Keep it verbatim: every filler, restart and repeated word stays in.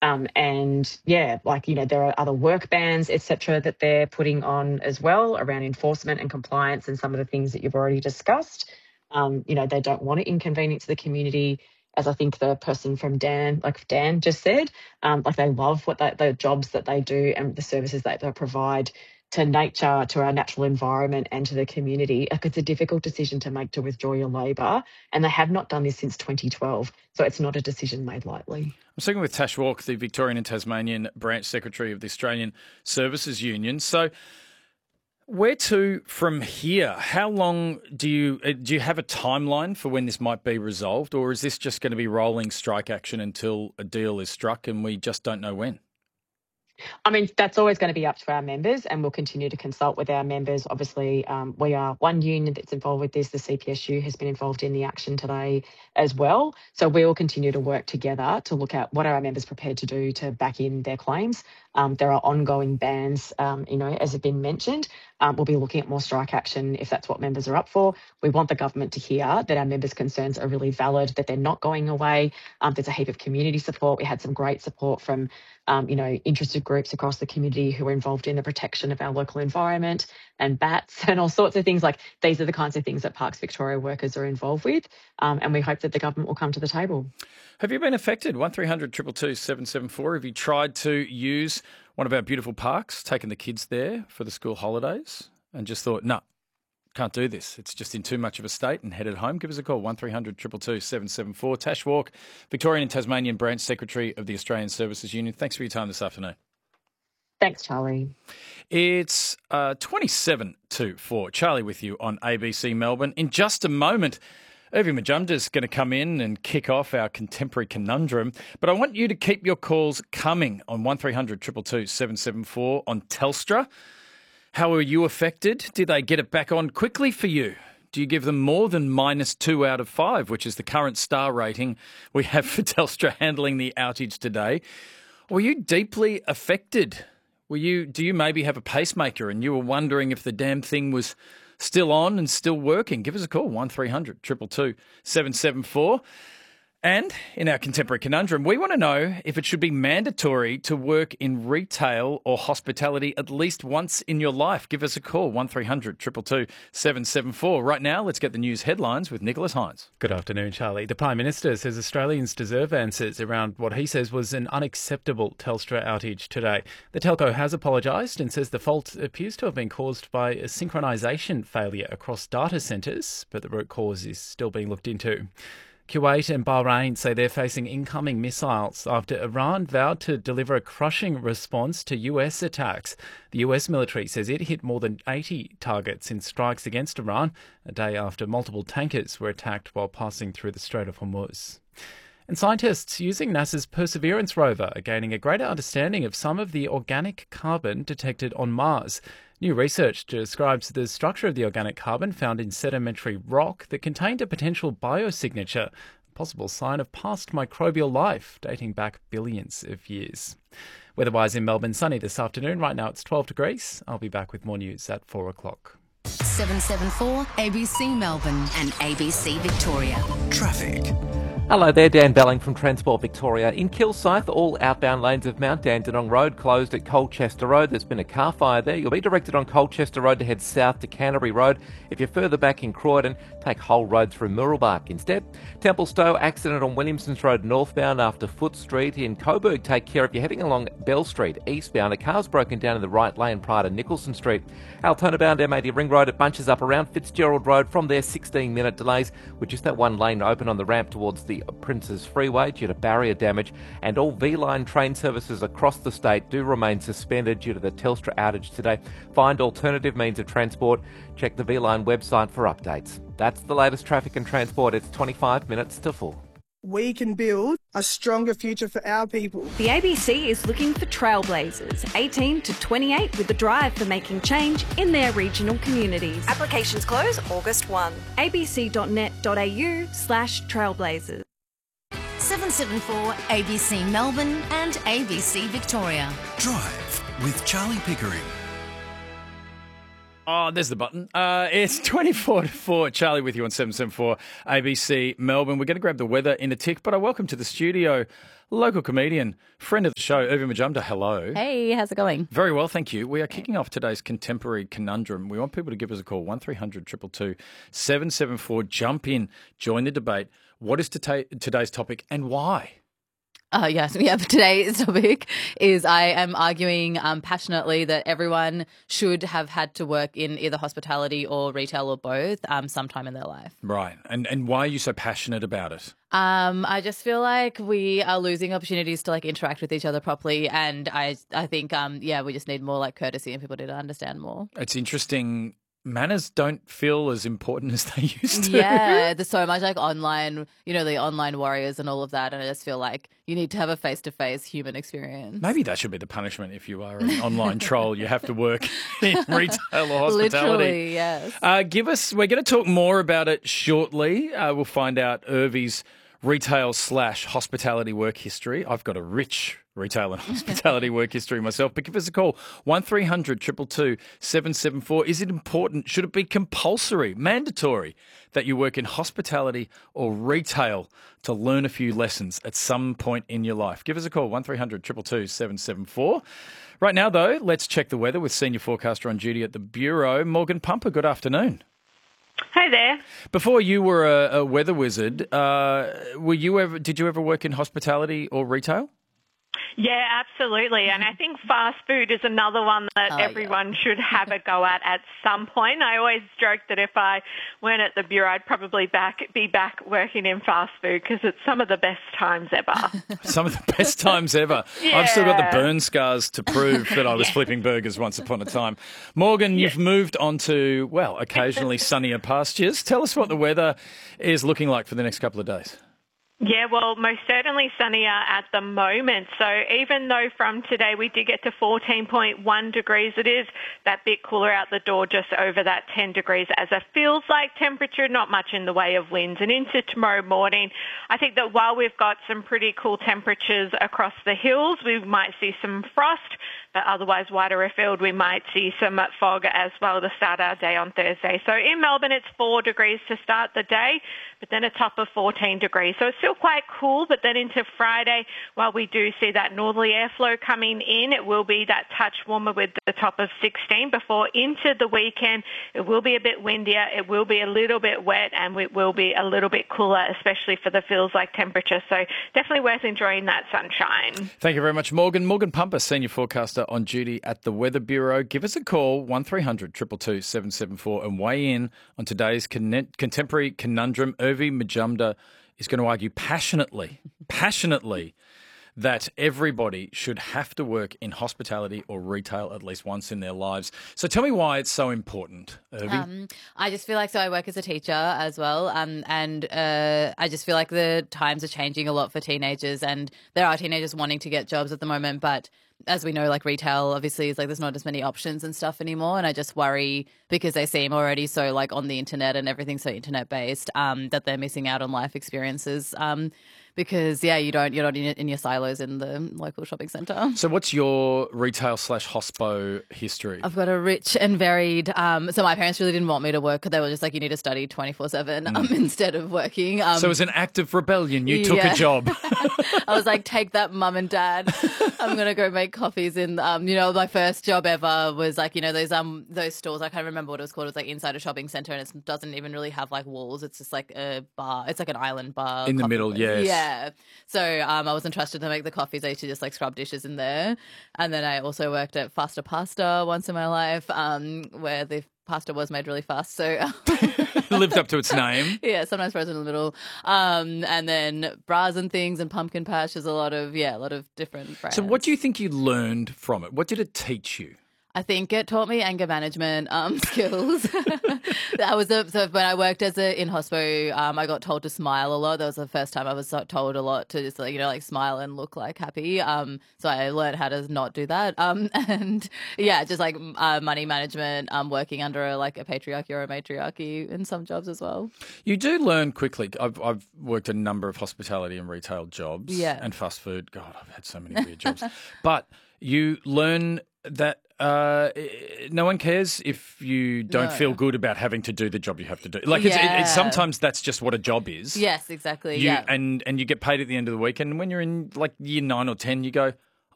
Um, and yeah, like, you know, there are other work bans, et cetera, that they're putting on as well around enforcement and compliance and some of the things that you've already discussed. Um, you know, they don't want to inconvenience the community, as I think the person from Dan, like Dan just said, um, like they love what they, the jobs that they do and the services that they provide to nature, to our natural environment and to the community. Like, it's a difficult decision to make to withdraw your labour, and they have not done this since twenty twelve. So it's not a decision made lightly. I'm speaking with Tash Walk, the Victorian and Tasmanian Branch Secretary of the Australian Services Union. So where to from here? How long do you do you have a timeline for when this might be resolved, or is this just going to be rolling strike action until a deal is struck and we just don't know when? I mean, that's always going to be up to our members, and we'll continue to consult with our members. Obviously, um, we are one union that's involved with this. The C P S U has been involved in the action today as well. So we will continue to work together to look at what are our members prepared to do to back in their claims. Um, there are ongoing bans, um, you know, as have been mentioned. Um, we'll be looking at more strike action if that's what members are up for. We want the government to hear that our members' concerns are really valid, that they're not going away. Um, there's a heap of community support. We had some great support from, um, you know, interested groups across the community who are involved in the protection of our local environment and bats and all sorts of things. Like, these are the kinds of things that Parks Victoria workers are involved with, um, and we hope that the government will come to the table. Have you been affected? one three hundred two two two seven seven four. Have you tried to use one of our beautiful parks, taken the kids there for the school holidays and just thought, no, can't do this. It's just in too much of a state, and headed home? Give us a call, one three hundred two two two seven seven four. Tash Walk, Victorian and Tasmanian Branch Secretary of the Australian Services Union. Thanks for your time this afternoon. Thanks, Charlie. It's uh, twenty-seven to four. Charlie with you on A B C Melbourne. In just a moment, Irving Majumder's going to come in and kick off our contemporary conundrum. But I want you to keep your calls coming on one three hundred two two two seven seven four on Telstra. How were you affected? Did they get it back on quickly for you? Do you give them more than minus two out of five, which is the current star rating we have for Telstra handling the outage today? Were you deeply affected? Were you? Do you maybe have a pacemaker and you were wondering if the damn thing was still on and still working? Give us a call, one three hundred two two two seven seven four. And in our contemporary conundrum, we want to know if it should be mandatory to work in retail or hospitality at least once in your life. Give us a call, one three hundred two two two seven seven four. Right now, let's get the news headlines with Nicholas Hines. Good afternoon, Charlie. The Prime Minister says Australians deserve answers around what he says was an unacceptable Telstra outage today. The telco has apologised and says the fault appears to have been caused by a synchronisation failure across data centres, but the root cause is still being looked into. Kuwait and Bahrain say they're facing incoming missiles after Iran vowed to deliver a crushing response to U S attacks. The U S military says it hit more than eighty targets in strikes against Iran, a day after multiple tankers were attacked while passing through the Strait of Hormuz. And scientists using NASA's Perseverance rover are gaining a greater understanding of some of the organic carbon detected on Mars. New research describes the structure of the organic carbon found in sedimentary rock that contained a potential biosignature, a possible sign of past microbial life dating back billions of years. Weather-wise in Melbourne, sunny this afternoon. Right now it's twelve degrees. I'll be back with more news at four o'clock. seven seven four A B C Melbourne and A B C Victoria. Traffic. Hello there, Dan Belling from Transport Victoria. In Kilsyth, all outbound lanes of Mount Dandenong Road closed at Colchester Road. There's been a car fire there. You'll be directed on Colchester Road to head south to Canterbury Road. If you're further back in Croydon, take Hull Road through Murrelbark instead. Templestowe, accident on Williamsons Road northbound after Foot Street. In Coburg, take care if you're heading along Bell Street eastbound. A car's broken down in the right lane prior to Nicholson Street. Altona bound M eighty Ring Road, it bunches up around Fitzgerald Road. From there, sixteen minute delays with just that one lane open on the ramp towards the Princes Freeway due to barrier damage, and all V-Line train services across the state do remain suspended due to the Telstra outage today. Find alternative means of transport. Check the V-Line website for updates. That's the latest traffic and transport. It's twenty-five minutes to four. We can build a stronger future for our people. The A B C is looking for trailblazers, eighteen to twenty-eight, with a drive for making change in their regional communities. Applications close August first. abc.net.au slash trailblazers. seven seven four A B C Melbourne and A B C Victoria. Drive with Charlie Pickering. Oh, there's the button. Uh, it's twenty-four to four. Charlie with you on seven seven four A B C Melbourne. We're going to grab the weather in a tick, but I welcome to the studio local comedian, friend of the show, Urvi Majumdar. Hello. Hey, how's it going? Very well, thank you. We are kicking off today's contemporary conundrum. We want people to give us a call, one three hundred two two two seven seven four. Jump in, join the debate. What is to today's topic and why? Uh, yes, yeah, but today's topic is I am arguing um, passionately that everyone should have had to work in either hospitality or retail or both um, sometime in their life. Right. And and why are you so passionate about it? Um, I just feel like we are losing opportunities to like interact with each other properly, and I I think um yeah we just need more like courtesy and people need to understand more. It's interesting. Manners don't feel as important as they used to. Yeah, there's so much like online, you know, the online warriors and all of that. And I just feel like you need to have a face-to-face human experience. Maybe that should be the punishment if you are an online troll. You have to work in retail or hospitality. Literally, yes. Uh, give us, we're going to talk more about it shortly. Uh, we'll find out Urvi's retail slash hospitality work history. I've got a rich retail and hospitality work history myself, but give us a call, one three hundred two two two seven seven four. Is it important? Should it be compulsory, mandatory that you work in hospitality or retail to learn a few lessons at some point in your life? Give us a call, one three hundred two two two seven seven four. Right now, though, let's check the weather with senior forecaster on duty at the Bureau, Morgan Pumper. Good afternoon. Hi there. Before you were a, a weather wizard, uh, were you ever? Did you ever work in hospitality or retail? Yeah, absolutely. And I think fast food is another one that oh, everyone yeah. should have a go at at some point. I always joke that if I weren't at the Bureau, I'd probably back be back working in fast food because it's some of the best times ever. Some of the best times ever. Yeah. I've still got the burn scars to prove that I was yeah. flipping burgers once upon a time. Morgan, yeah. you've moved on to, well, occasionally sunnier pastures. Tell us what the weather is looking like for the next couple of days. Yeah, well, most certainly sunnier at the moment. So even though from today we did get to fourteen point one degrees, it is that bit cooler out the door, just over that ten degrees as it feels like temperature, not much in the way of winds. And into tomorrow morning, I think that while we've got some pretty cool temperatures across the hills, we might see some frost, but otherwise wider afield we might see some fog as well to start our day on Thursday. So in Melbourne, it's four degrees to start the day, but then a top of fourteen degrees. So it's still quite cool, but then into Friday, while we do see that northerly airflow coming in, it will be that touch warmer with the top of sixteen. Before into the weekend, it will be a bit windier, it will be a little bit wet, and it will be a little bit cooler, especially for the feels like temperature. So definitely worth enjoying that sunshine. Thank you very much, Morgan. Morgan Pumper, senior forecaster on duty at the Weather Bureau. Give us a call, one three hundred two two two seven seven four, and weigh in on today's con- contemporary conundrum. Urvi Majumdar is going to argue passionately, passionately that everybody should have to work in hospitality or retail at least once in their lives. So tell me why it's so important, Urvi. Um, I just feel like, so I work as a teacher as well, um, and uh, I just feel like the times are changing a lot for teenagers, and there are teenagers wanting to get jobs at the moment, but as we know, like retail obviously is like there's not as many options and stuff anymore, and I just worry because they seem already so like on the internet and everything so internet based um, that they're missing out on life experiences. Um, because yeah, you don't you're not in, in your silos in the local shopping centre. So what's your retail slash hospo history? I've got a rich and varied. Um, so my parents really didn't want me to work. They were just like, you need to study twenty-four seven Mm. um, instead of working. Um, so as an act of rebellion, you took yeah. a job. I was like, take that, mum and dad. I'm gonna go make coffees in. Um, you know, my first job ever was like, you know, those um those stores. I can't remember what it was called. It was like inside a shopping centre, and it doesn't even really have like walls. It's just like a bar. It's like an island bar In the middle, place. yes. Yeah. So um, I was entrusted to make the coffees. I used to just like scrub dishes in there, and then I also worked at Faster Pasta once in my life, um, where the pasta was made really fast. So lived up to its name. Yeah, sometimes frozen in the middle. Um, and then bras and things and pumpkin patch. There's a lot of yeah, a lot of different brands. So what do you think you learned from it? What did it teach you? I think it taught me anger management um, skills. That was a, so when I worked as a in hospo, um, I got told to smile a lot. That was the first time I was told a lot to just like, you know, like smile and look like happy. Um, so I learned how to not do that. Um, and yeah, just like uh, money management, um, working under a, like a patriarchy or a matriarchy in some jobs as well. You do learn quickly. I've I've worked a number of hospitality and retail jobs. Yeah. And fast food. God, I've had so many weird jobs. But you learn that uh, no one cares if you don't No. feel good about having to do the job you have to do. Like, it's, it, Yeah. it's sometimes that's just what a job is. Yes, exactly. You, yeah. and, and you get paid at the end of the week. And when you're in like year nine or ten, you go,